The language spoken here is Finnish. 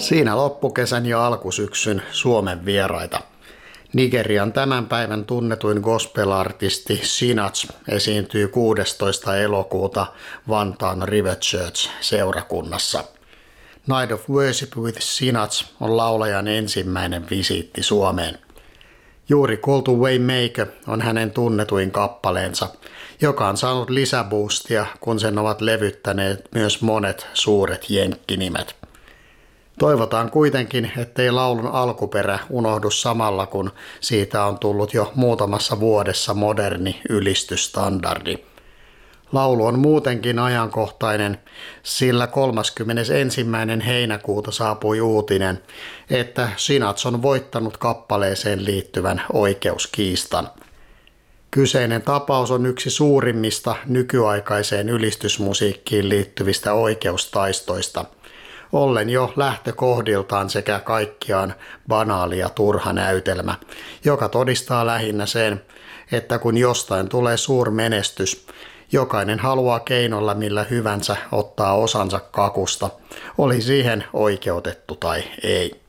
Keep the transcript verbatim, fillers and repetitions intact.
Siinä loppukesän ja alkusyksyn Suomen vieraita. Nigerian tämän päivän tunnetuin gospel-artisti Sinach esiintyy kuudestoista elokuuta Vantaan River Church seurakunnassa. Night of Worship with Sinach on laulajan ensimmäinen visiitti Suomeen. Juuri kuultu Waymaker on hänen tunnetuin kappaleensa, joka on saanut lisäboostia, kun sen ovat levyttäneet myös monet suuret jenkkinimet. Toivotaan kuitenkin, ettei laulun alkuperä unohdu samalla, kun siitä on tullut jo muutamassa vuodessa moderni ylistysstandardi. Laulu on muutenkin ajankohtainen, sillä kolmaskymmenesensimmäinen heinäkuuta saapui uutinen, että Sinach on voittanut kappaleeseen liittyvän oikeuskiistan. Kyseinen tapaus on yksi suurimmista nykyaikaiseen ylistysmusiikkiin liittyvistä oikeustaistoista, ollen jo lähtökohdiltaan sekä kaikkiaan banaali ja turha näytelmä, joka todistaa lähinnä sen, että kun jostain tulee suurmenestys, jokainen haluaa keinolla millä hyvänsä ottaa osansa kakusta, oli siihen oikeutettu tai ei.